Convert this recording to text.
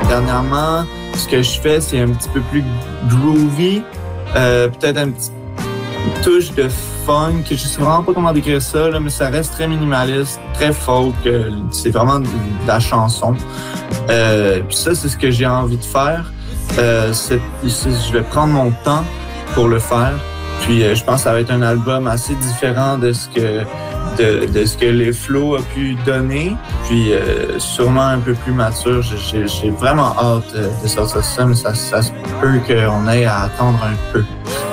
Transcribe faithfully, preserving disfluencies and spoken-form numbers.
dernièrement, ce que je fais, c'est un petit peu plus groovy, euh, peut-être un petit touche de funk. Je sais vraiment pas comment décrire ça, là, mais ça reste très minimaliste, très folk. Euh, c'est vraiment de, de la chanson. Euh, puis ça, c'est ce que j'ai envie de faire. Euh, c'est, c'est, je vais prendre mon temps pour le faire. Puis euh, je pense que ça va être un album assez différent de ce que de, de ce que les Flow a pu donner. Puis euh, sûrement un peu plus mature. J'ai, j'ai vraiment hâte de sortir ça, mais ça, ça se peut qu'on ait à attendre un peu.